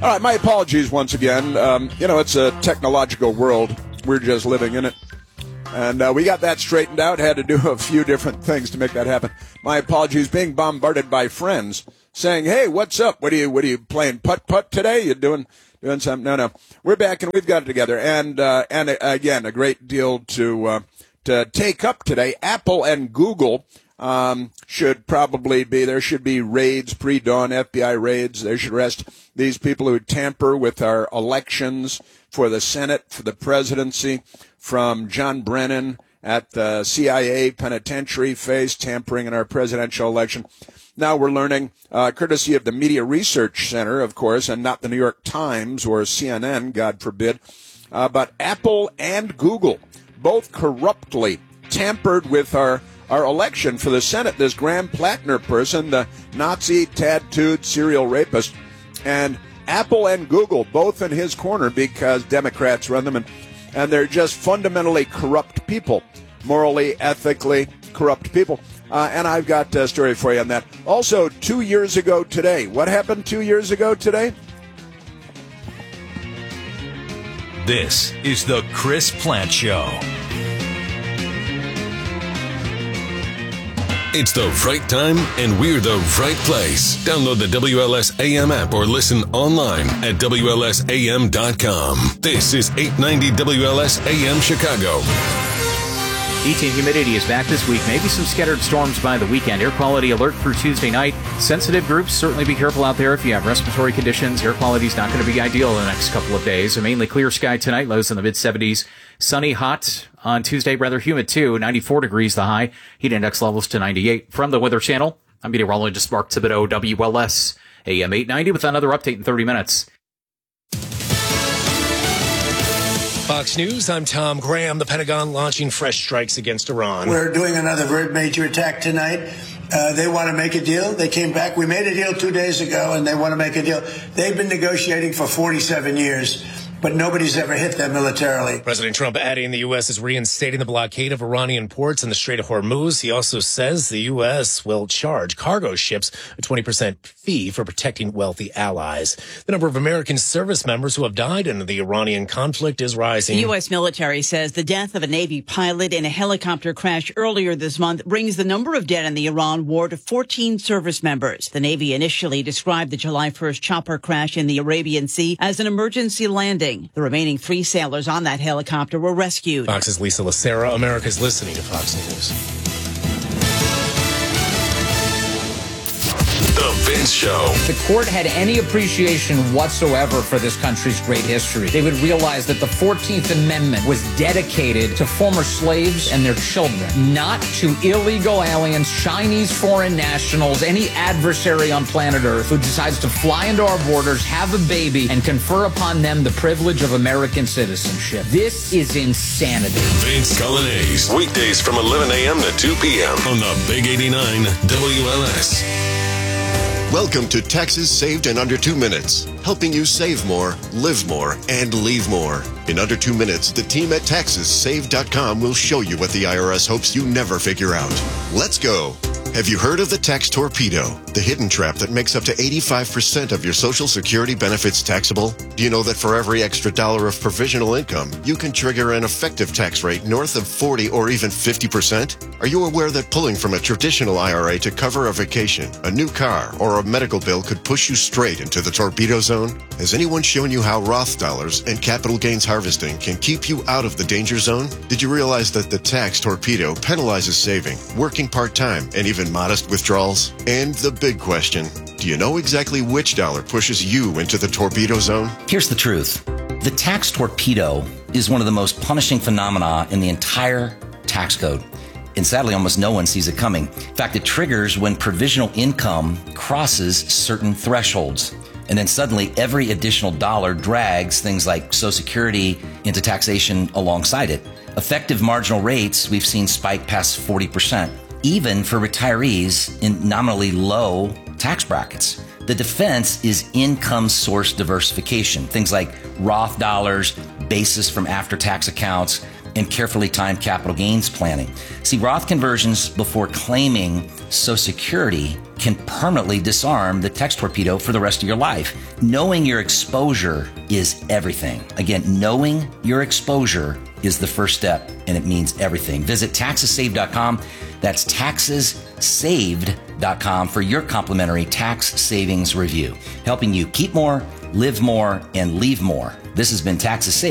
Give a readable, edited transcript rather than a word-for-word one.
All right, my apologies once again. It's a technological world. We're just living in it. And we got that straightened out. Had to do a few different things to make that happen. My apologies. Being bombarded by friends saying, "Hey, what's up? What are you playing putt-putt today? You doing something?" No. We're back and we've got it together. And again, a great deal to take up today. Apple and Google should be raids, pre-dawn FBI raids. They should arrest these people who tamper with our elections for the Senate, for the presidency, from John Brennan at the CIA penitentiary face tampering in our presidential election. Now we're learning, courtesy of the Media Research Center, of course, and not the New York Times or CNN, God forbid, but Apple and Google both corruptly tampered with our election for the Senate. This Graham Plattner person, the Nazi tattooed serial rapist, and Apple and Google both in his corner because Democrats run them, and they're just fundamentally corrupt people, morally, ethically corrupt people. And I've got a story for you on that. Also, 2 years ago today. What happened 2 years ago today? This is the Chris Plante Show. It's the right time, and we're the right place. Download the WLS AM app or listen online at WLSAM.com. This is 890 WLS AM Chicago. Heat and humidity is back this week. Maybe some scattered storms by the weekend. Air quality alert through Tuesday night. Sensitive groups, certainly be careful out there if you have respiratory conditions. Air quality is not going to be ideal in the next couple of days. A mainly clear sky tonight, lows in the mid-70s. Sunny, hot on Tuesday, rather humid too. 94 degrees the high. Heat index levels to 98. From the Weather Channel, I'm meteorologist Mark Thibodeau, WLS AM 890 with another update in 30 minutes. Fox News, I'm Tom Graham. The Pentagon launching fresh strikes against Iran. We're doing another very major attack tonight. They want to make a deal. They came back. We made a deal 2 days ago, and they want to make a deal. They've been negotiating for 47 years. But nobody's ever hit them militarily. President Trump adding the U.S. is reinstating the blockade of Iranian ports in the Strait of Hormuz. He also says the U.S. will charge cargo ships a 20% fee for protecting wealthy allies. The number of American service members who have died in the Iranian conflict is rising. The U.S. military says the death of a Navy pilot in a helicopter crash earlier this month brings the number of dead in the Iran war to 14 service members. The Navy initially described the July 1st chopper crash in the Arabian Sea as an emergency landing. The remaining 3 sailors on that helicopter were rescued. Fox's Lisa Lacera. America's listening to Fox News. The Vince Show. If the court had any appreciation whatsoever for this country's great history, they would realize that the 14th Amendment was dedicated to former slaves and their children, not to illegal aliens, Chinese foreign nationals, any adversary on planet Earth who decides to fly into our borders, have a baby, and confer upon them the privilege of American citizenship. This is insanity. Vince Coglianese. Weekdays from 11 a.m. to 2 p.m. on the Big 89 WLS. Welcome to Taxes Saved in Under 2 Minutes, helping you save more, live more, and leave more. In under 2 minutes, the team at TaxesSaved.com will show you what the IRS hopes you never figure out. Let's go. Have you heard of the tax torpedo, the hidden trap that makes up to 85% of your Social Security benefits taxable? Do you know that for every extra dollar of provisional income, you can trigger an effective tax rate north of 40 or even 50%? Are you aware that pulling from a traditional IRA to cover a vacation, a new car, or a medical bill could push you straight into the torpedo zone? Has anyone shown you how Roth dollars and capital gains harvesting can keep you out of the danger zone? Did you realize that the tax torpedo penalizes saving, working part-time, and even modest withdrawals? And the big question, do you know exactly which dollar pushes you into the torpedo zone? Here's the truth. The tax torpedo is one of the most punishing phenomena in the entire tax code. And sadly, almost no one sees it coming. In fact, it triggers when provisional income crosses certain thresholds. And then suddenly every additional dollar drags things like Social Security into taxation alongside it. Effective marginal rates we've seen spike past 40%, even for retirees in nominally low tax brackets. The defense is income source diversification, things like Roth dollars, basis from after-tax accounts, and carefully timed capital gains planning. See, Roth conversions before claiming Social Security can permanently disarm the tax torpedo for the rest of your life. Knowing your exposure is everything. Again, knowing your exposure is the first step, and it means everything. Visit TaxesSaved.com. That's TaxesSaved.com for your complimentary tax savings review, helping you keep more, live more, and leave more. This has been Taxes Saved.